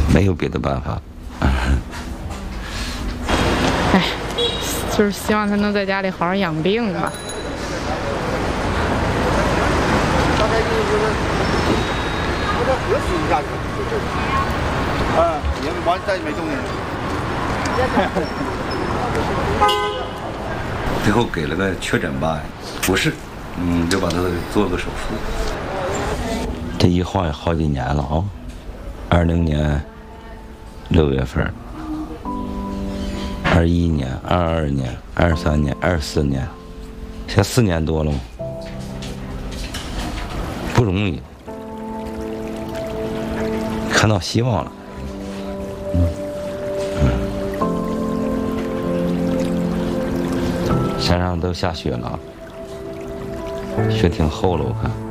没有别的办法。 哎，就是希望他能在家里好好养病吧。 大概就是我这喝水一下子，因为晚上没动静。 最后给了个确诊吧，不是，就把他做个手术。这一晃也好几年了啊，20年6月份，21年、22年、23年、24年，现在4年多了，不容易，看到希望了。山上都下雪了，雪挺厚了，我看。